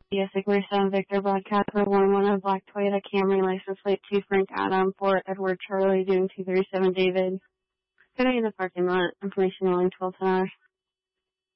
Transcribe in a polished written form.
Yes, Sigler 7 Victor broadcast for 1-1 Black Toyota Camry license plate 2 Frank Adam 4 Edward Charlie doing 237 David. Could I in the parking lot? Information only 12 10 hours.